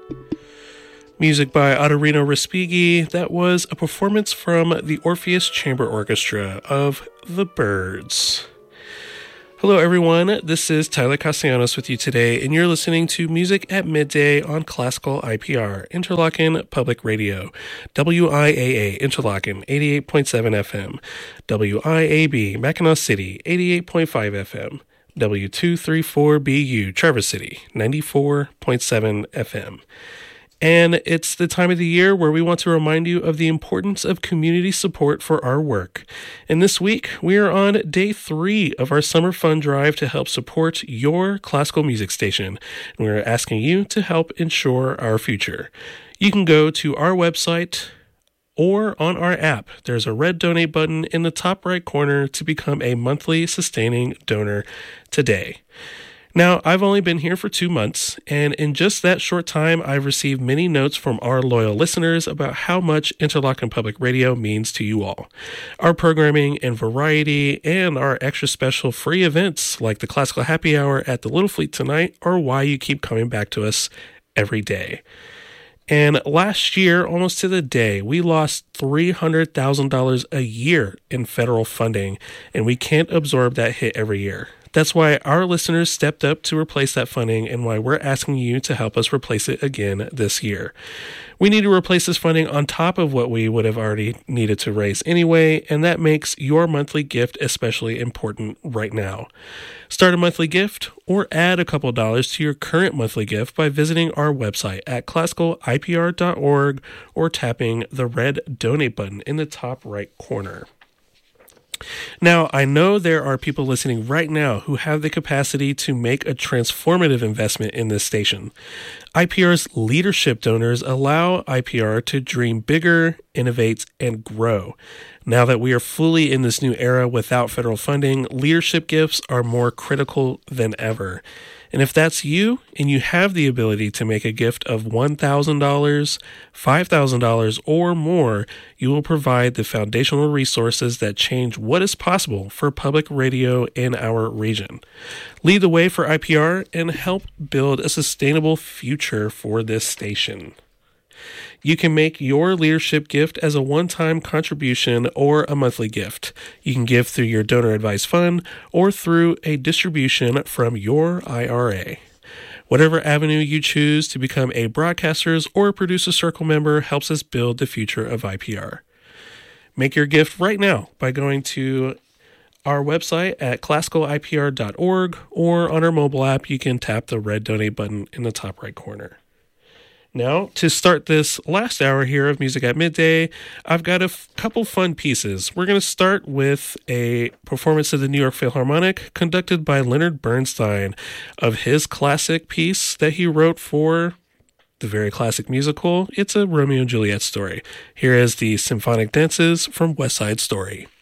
Music by Ottorino Respighi. That was a performance from the Orpheus Chamber Orchestra of The Byrds. Hello everyone, this is Tyler Castellanos with you today, and you're listening to Music at Midday on Classical IPR, Interlochen Public Radio, WIAA Interlochen 88.7 FM, WIAB Mackinac City 88.5 FM, W234BU Traverse City 94.7 FM. And it's the time of the year where we want to remind you of the importance of community support for our work. And this week, we are on day 3 of our summer fund drive to help support your classical music station. And we're asking you to help ensure our future. You can go to our website or on our app. There's a red donate button in the top right corner to become a monthly sustaining donor today. Now, I've only been here for 2 months, and in just that short time, I've received many notes from our loyal listeners about how much Interlochen Public Radio means to you all. Our programming and variety and our extra special free events like the Classical Happy Hour at the Little Fleet tonight are why you keep coming back to us every day. And last year, almost to the day, we lost $300,000 a year in federal funding, and we can't absorb that hit every year. That's why our listeners stepped up to replace that funding and why we're asking you to help us replace it again this year. We need to replace this funding on top of what we would have already needed to raise anyway, and that makes your monthly gift especially important right now. Start a monthly gift or add a couple dollars to your current monthly gift by visiting our website at classicalipr.org or tapping the red donate button in the top right corner. Now, I know there are people listening right now who have the capacity to make a transformative investment in this station. IPR's leadership donors allow IPR to dream bigger, innovate, and grow. Now that we are fully in this new era without federal funding, leadership gifts are more critical than ever. And if that's you, and you have the ability to make a gift of $1,000, $5,000, or more, you will provide the foundational resources that change what is possible for public radio in our region. Lead the way for IPR and help build a sustainable future for this station. You can make your leadership gift as a one-time contribution or a monthly gift. You can give through your donor advised fund or through a distribution from your IRA. Whatever avenue you choose to become a Broadcasters or Producer Circle member helps us build the future of IPR. Make your gift right now by going to our website at classicalipr.org, or on our mobile app, you can tap the red donate button in the top right corner. Now, to start this last hour here of Music at Midday, I've got a couple fun pieces. We're going to start with a performance of the New York Philharmonic conducted by Leonard Bernstein of his classic piece that he wrote for the very classic musical. It's a Romeo and Juliet story. Here is the Symphonic Dances from West Side Story.